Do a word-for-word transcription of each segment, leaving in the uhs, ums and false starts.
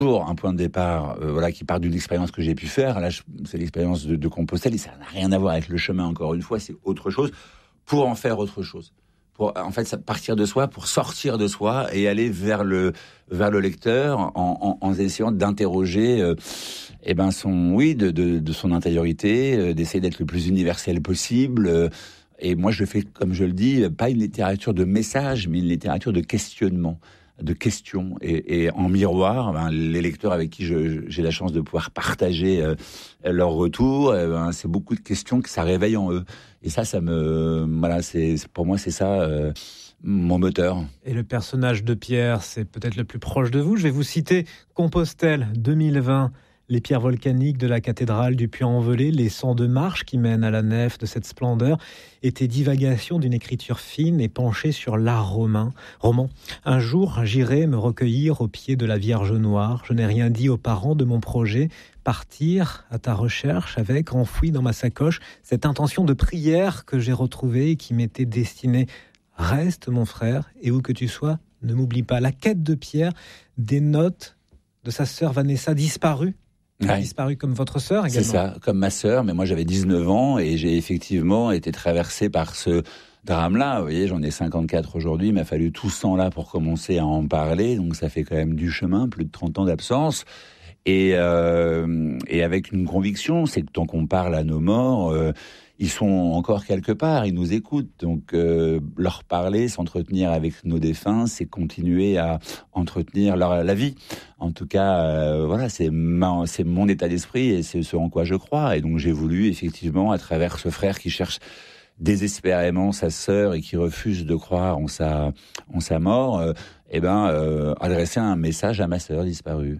toujours un point de départ euh, voilà, qui part d'une expérience que j'ai pu faire. Là, je, c'est l'expérience de, de Compostelle et ça n'a rien à voir avec le chemin, encore une fois, c'est autre chose, pour en faire autre chose. Pour, en fait, partir de soi, pour sortir de soi et aller vers le, vers le lecteur en, en, en essayant d'interroger euh, eh ben son, oui, de, de, de son intériorité, euh, d'essayer d'être le plus universel possible. Euh, et moi, je fais, comme je le dis, pas une littérature de messages, mais une littérature de questionnement, de questions. Et, et en miroir, ben, les lecteurs avec qui je, j'ai la chance de pouvoir partager euh, leur retour, eh ben, c'est beaucoup de questions que ça réveille en eux. Et ça, ça me, voilà, c'est pour moi, c'est ça euh, mon moteur. Et le personnage de Pierre, c'est peut-être le plus proche de vous. Je vais vous citer Compostelle deux mille vingt. Les pierres volcaniques de la cathédrale du Puy-en-Velay, les cent deux marches qui mènent à la nef de cette splendeur, étaient divagations d'une écriture fine et penchée sur l'art romain. Roman. Un jour, j'irai me recueillir au pied de la Vierge Noire. Je n'ai rien dit aux parents de mon projet. Partir à ta recherche avec, enfoui dans ma sacoche, cette intention de prière que j'ai retrouvée et qui m'était destinée. Reste, mon frère, et où que tu sois, ne m'oublie pas. La quête de Pierre, des notes de sa sœur Vanessa disparue. Elle a disparu comme votre sœur également. C'est ça, comme ma sœur, mais moi j'avais dix-neuf ans et j'ai effectivement été traversé par ce drame-là. Vous voyez, j'en ai cinquante-quatre aujourd'hui, il m'a fallu tout ce temps-là pour commencer à en parler, donc ça fait quand même du chemin, plus de trente ans d'absence. Et, euh, et avec une conviction, c'est que tant qu'on parle à nos morts, euh, ils sont encore quelque part, ils nous écoutent. Donc euh, leur parler, s'entretenir avec nos défunts, c'est continuer à entretenir leur, la vie. En tout cas, euh, voilà, c'est, ma, c'est mon état d'esprit et c'est ce en quoi je crois. Et donc j'ai voulu effectivement, à travers ce frère qui cherche désespérément sa sœur et qui refuse de croire en sa, en sa mort, euh, eh ben, euh, adresser un message à ma sœur disparue.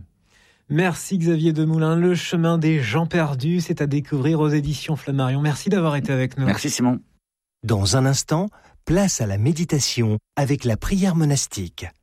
Merci Xavier Demoulin. Le chemin des gens perdus, c'est à découvrir aux éditions Flammarion. Merci d'avoir été avec nous. Merci Simon. Dans un instant, place à la méditation avec la prière monastique.